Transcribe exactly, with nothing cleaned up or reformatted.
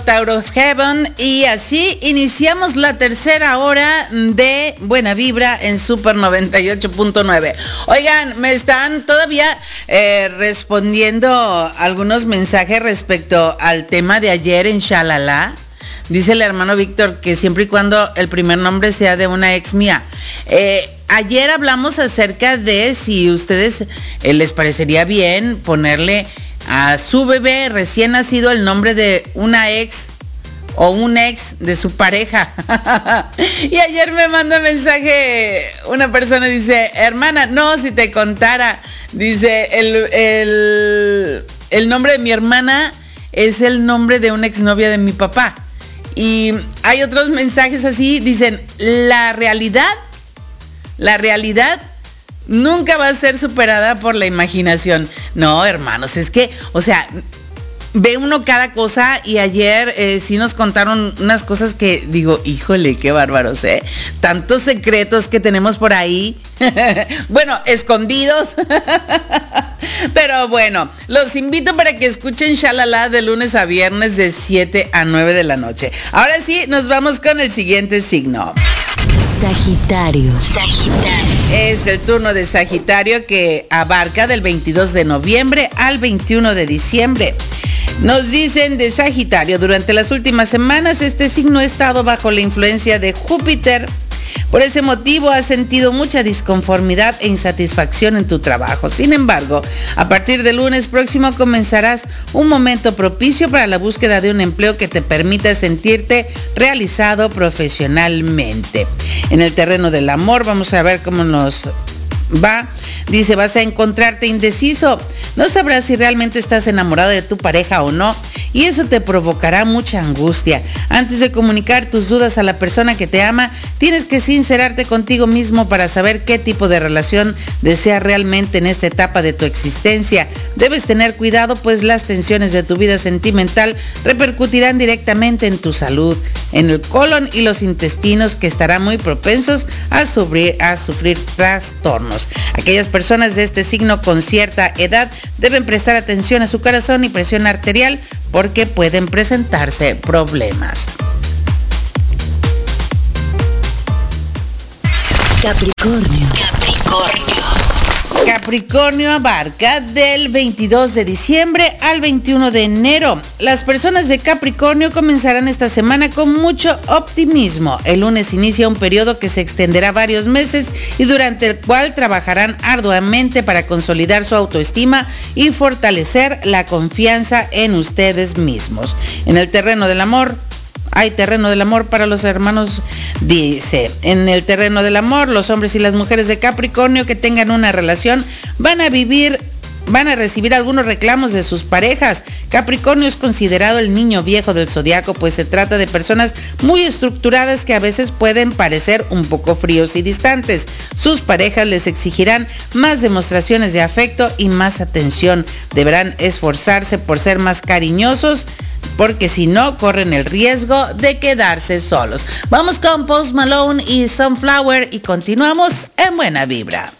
Out of Heaven, y así iniciamos la tercera hora de Buena Vibra en Super noventa y ocho punto nueve. Oigan, me están todavía eh, respondiendo algunos mensajes respecto al tema de ayer en Shalala. Dice el hermano Víctor que siempre y cuando el primer nombre sea de una ex mía. Eh, ayer hablamos acerca de si ustedes eh, les parecería bien ponerle a su bebé recién nacido el nombre de una ex o un ex de su pareja. Y ayer me manda mensaje una persona, dice: hermana, no, si te contara, dice, el, el, el nombre de mi hermana es el nombre de una exnovia de mi papá. Y hay otros mensajes así, dicen, la realidad, la realidad nunca va a ser superada por la imaginación. No, hermanos, es que, o sea, ve uno cada cosa, y ayer eh, sí nos contaron unas cosas que digo, híjole, qué bárbaros, ¿eh? Tantos secretos que tenemos por ahí. Bueno, escondidos. Pero bueno, los invito para que escuchen Shalala de lunes a viernes de siete a nueve de la noche. Ahora sí, nos vamos con el siguiente signo. Sagitario. Sagitario. Es el turno de Sagitario, que abarca del veintidós de noviembre al veintiuno de diciembre. Nos dicen de Sagitario: durante las últimas semanas este signo ha estado bajo la influencia de Júpiter. Por ese motivo has sentido mucha disconformidad e insatisfacción en tu trabajo. Sin embargo, a partir del lunes próximo comenzarás un momento propicio para la búsqueda de un empleo que te permita sentirte realizado profesionalmente. En el terreno del amor, vamos a ver cómo nos va. Dice, vas a encontrarte indeciso. No sabrás si realmente estás enamorado de tu pareja o no, y eso te provocará mucha angustia. Antes de comunicar tus dudas a la persona que te ama, tienes que sincerarte contigo mismo para saber qué tipo de relación deseas realmente en esta etapa de tu existencia. Debes tener cuidado, pues las tensiones de tu vida sentimental repercutirán directamente en tu salud, en el colon y los intestinos, que estarán muy propensos a sufrir, a sufrir trastornos. Aquellas personas de este signo con cierta edad deben prestar atención a su corazón y presión arterial, porque pueden presentarse problemas. Capricornio. Capricornio. Capricornio abarca del veintidós de diciembre al veintiuno de enero. Las personas de Capricornio comenzarán esta semana con mucho optimismo. El lunes inicia un periodo que se extenderá varios meses y durante el cual trabajarán arduamente para consolidar su autoestima y fortalecer la confianza en ustedes mismos. En el terreno del amor, hay terreno del amor para los hermanos, dice, en el terreno del amor, los hombres y las mujeres de Capricornio que tengan una relación van a vivir, van a recibir algunos reclamos de sus parejas. Capricornio es considerado el niño viejo del zodiaco, pues se trata de personas muy estructuradas que a veces pueden parecer un poco fríos y distantes. Sus parejas les exigirán más demostraciones de afecto y más atención. Deberán esforzarse por ser más cariñosos, porque si no, corren el riesgo de quedarse solos. Vamos con Post Malone y Sunflower y continuamos en Buena Vibra.